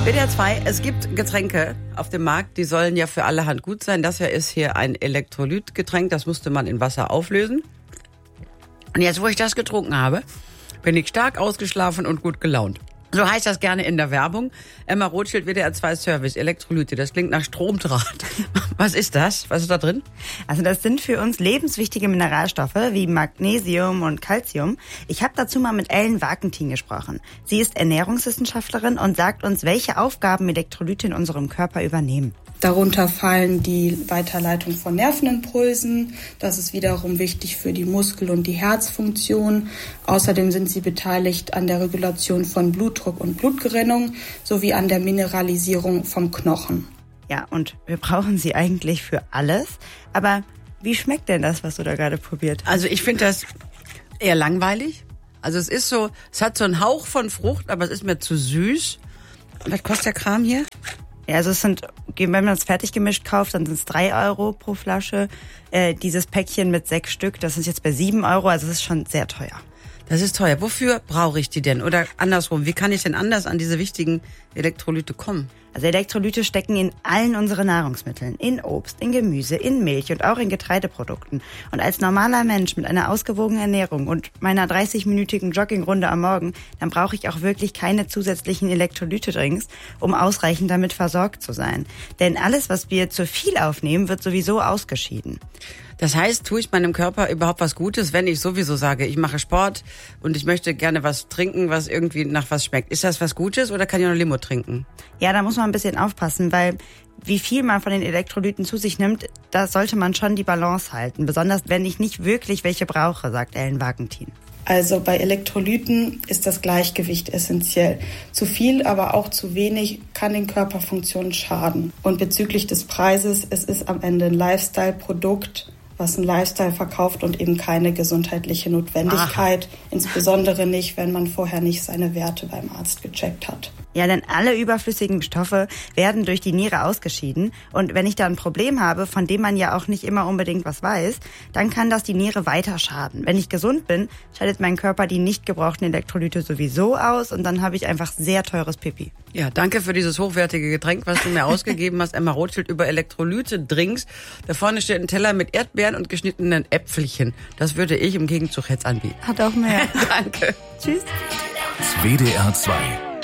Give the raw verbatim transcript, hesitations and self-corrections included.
W D R zwei, es gibt Getränke auf dem Markt, die sollen ja für alle Hand gut sein. Das hier ist hier ein Elektrolytgetränk, das musste man in Wasser auflösen. Und jetzt, wo ich das getrunken habe, bin ich stark ausgeschlafen und gut gelaunt. So heißt das gerne in der Werbung. Emma Rothschild, W D R zwei Service, Elektrolyte. Das klingt nach Stromdraht. Was ist das? Was ist da drin? Also das sind für uns lebenswichtige Mineralstoffe wie Magnesium und Calcium. Ich habe dazu mal mit Ellen Wagentin gesprochen. Sie ist Ernährungswissenschaftlerin und sagt uns, welche Aufgaben Elektrolyte in unserem Körper übernehmen. Darunter fallen die Weiterleitung von Nervenimpulsen. Das ist wiederum wichtig für die Muskel- und die Herzfunktion. Außerdem sind sie beteiligt an der Regulation von Blutdruck und Blutgerinnung sowie an der Mineralisierung vom Knochen. Ja, und wir brauchen sie eigentlich für alles. Aber wie schmeckt denn das, was du da gerade probiert hast? Also ich finde das eher langweilig. Also es ist so, es hat so einen Hauch von Frucht, aber es ist mir zu süß. Was kostet der Kram hier? Ja, also es sind, wenn man es fertig gemischt kauft, dann sind es drei Euro pro Flasche. Äh, dieses Päckchen mit sechs Stück, das ist jetzt bei sieben Euro, also es ist schon sehr teuer. Das ist teuer. Wofür brauche ich die denn? Oder andersrum, wie kann ich denn anders an diese wichtigen Elektrolyte kommen? Also Elektrolyte stecken in allen unseren Nahrungsmitteln, in Obst, in Gemüse, in Milch und auch in Getreideprodukten. Und als normaler Mensch mit einer ausgewogenen Ernährung und meiner dreißig-minütigen Joggingrunde am Morgen, dann brauche ich auch wirklich keine zusätzlichen Elektrolyte-Drinks, um ausreichend damit versorgt zu sein. Denn alles, was wir zu viel aufnehmen, wird sowieso ausgeschieden. Das heißt, tue ich meinem Körper überhaupt was Gutes, wenn ich sowieso sage, ich mache Sport und ich möchte gerne was trinken, was irgendwie nach was schmeckt. Ist das was Gutes oder kann ich noch Limo trinken? Ja, da muss man ein bisschen aufpassen, weil wie viel man von den Elektrolyten zu sich nimmt, da sollte man schon die Balance halten. Besonders wenn ich nicht wirklich welche brauche, sagt Ellen Wagentin. Also bei Elektrolyten ist das Gleichgewicht essentiell. Zu viel, aber auch zu wenig kann den Körperfunktionen schaden. Und bezüglich des Preises, es ist am Ende ein Lifestyle-Produkt, was ein Lifestyle verkauft und eben keine gesundheitliche Notwendigkeit. Aha. Insbesondere nicht, wenn man vorher nicht seine Werte beim Arzt gecheckt hat. Ja, denn alle überflüssigen Stoffe werden durch die Niere ausgeschieden. Und wenn ich da ein Problem habe, von dem man ja auch nicht immer unbedingt was weiß, dann kann das die Niere weiter schaden. Wenn ich gesund bin, scheidet mein Körper die nicht gebrauchten Elektrolyte sowieso aus und dann habe ich einfach sehr teures Pipi. Ja, danke für dieses hochwertige Getränk, was du mir ausgegeben hast, Emma Rothschild, über Elektrolyte-Drinks. Da vorne steht ein Teller mit Erdbeeren und geschnittenen Äpfelchen. Das würde ich im Gegenzug jetzt anbieten. Hat auch mehr. Danke. Tschüss. W D R zwei